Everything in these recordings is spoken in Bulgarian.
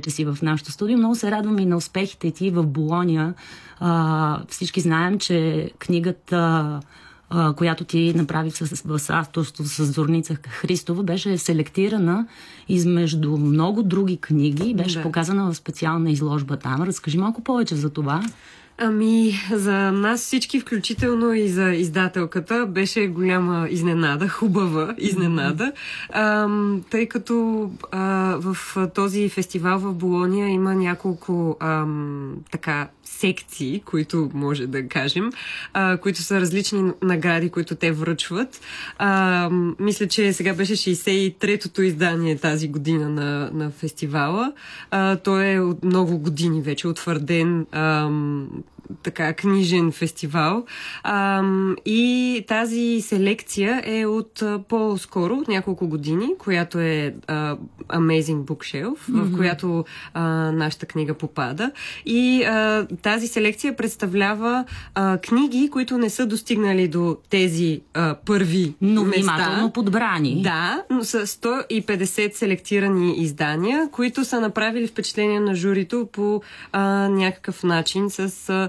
че си в нашото студио. Много се радвам и на успехите ти в Болония. Всички знаем, че книгата, която ти направи с авторство с Зорница Христова, беше селектирана измежду много други книги. Беше показана в специална изложба там. Разкажи малко повече за това. За нас всички, включително и за издателката, беше голяма изненада, хубава изненада, тъй като в този фестивал в Болония има няколко секции, които може да кажем, които са различни награди, които те връчват. Мисля, че сега беше 63-тото издание тази година на фестивала. Той е от много години вече утвърден книжен фестивал. И тази селекция е от по-скоро, от няколко години, която е Amazing Bookshelf, в която нашата книга попада. И тази селекция представлява книги, които не са достигнали до тези първи но места. внимателно подбрани. Да, но са 150 селектирани издания, които са направили впечатление на журито по някакъв начин с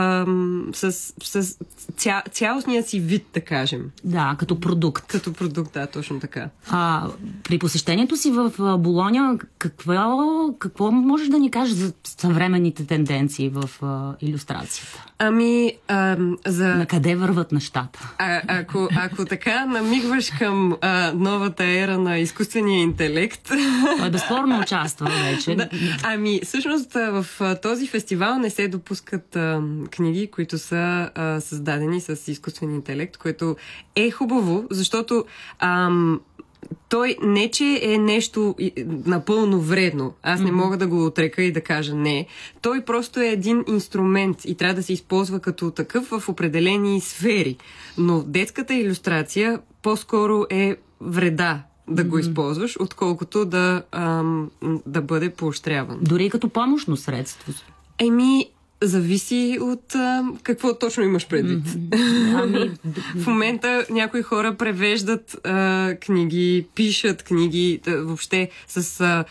цялостния си вид, да кажем. Да, като продукт. Като продукт, да, точно така. При посещението си в Болония, какво можеш да ни кажеш за съвременните тенденции в илюстрацията? На къде върват нещата? Ако така намигваш към новата ера на изкуствения интелект... Той безспорно участва вече. Да. Всъщност в този фестивал не се допускат книги, които са създадени с изкуствен интелект, което е хубаво, защото той не, че е нещо напълно вредно. Аз не мога да го отрека и да кажа не. Той просто е един инструмент и трябва да се използва като такъв в определени сфери. Но детската илюстрация по-скоро е вреда да го използваш, отколкото да бъде поощряван. Дори като помощно средство. Зависи от какво точно имаш предвид. В момента някои хора превеждат книги, пишат книги, въобще с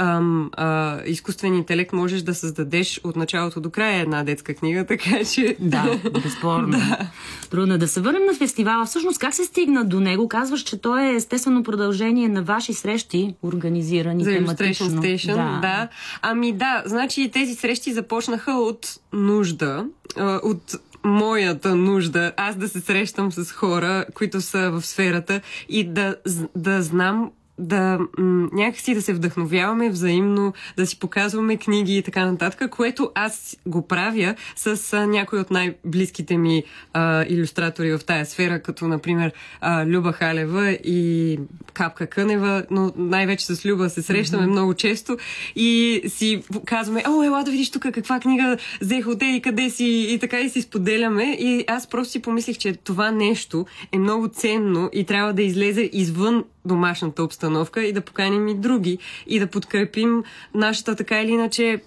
изкуствен интелект можеш да създадеш от началото до края една детска книга, така че... Да, безспорно. Да. Трудно да се върнем на фестивала. Всъщност, как се стигна до него? Казваш, че той е естествено продължение на ваши срещи, организирани за тематично. Illustration Station, да. Значи тези срещи започнаха от нужда, от моята нужда, аз да се срещам с хора, които са в сферата и да знам, някакси да се вдъхновяваме взаимно, да си показваме книги и така нататък, което аз го правя с някои от най-близките ми илюстратори в тая сфера, като например Люба Халева и Капка Кънева, но най-вече с Люба се срещаме много често и си казваме, ела да видиш тук каква книга взех от и къде си, и така и си споделяме, и аз просто си помислих, че това нещо е много ценно и трябва да излезе извън домашната обстановка и да поканим и други и да подкрепим нашата така или иначе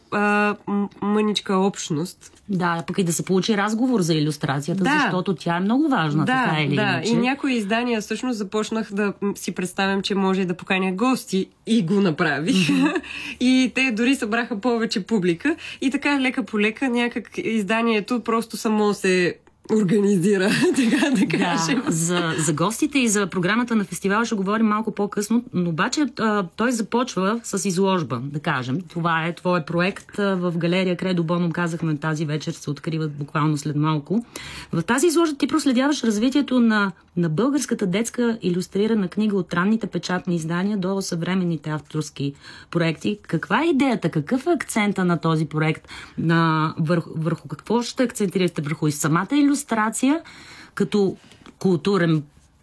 мъничка общност. Да, пък и да се получи разговор за илюстрацията, защото тя е много важна, така или иначе. И някои издания всъщност започнах да си представям, че може да поканя гости и го направих. И те дори събраха повече публика и така лека по лека някак изданието просто само се организира, така да кажем. За гостите и за програмата на фестивала ще говорим малко по-късно, но обаче той започва с изложба, да кажем. Това е твой проект в галерия Кредо Боном, казахме, тази вечер се откриват буквално след малко. В тази изложба ти проследяваш развитието на българската детска илюстрирана книга от ранните печатни издания до съвременните авторски проекти. Каква е идеята? Какъв е акцента на този проект? Върху какво ще акцентирате? Върху и самата илюстрация като културен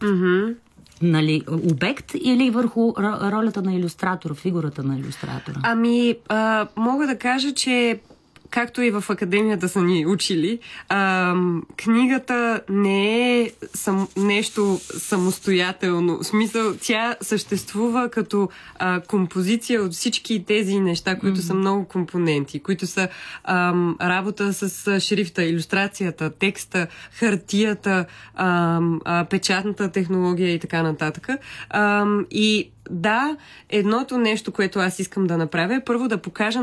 обект или върху ролята на илюстратора, фигурата на илюстратора? Мога да кажа, че както и в академията са ни учили, книгата не е нещо самостоятелно. В смисъл, тя съществува като композиция от всички тези неща, които са много компоненти, които са работа с шрифта, илюстрацията, текста, хартията, печатната технология и така нататък. И да, едното нещо, което аз искам да направя, е първо да покажа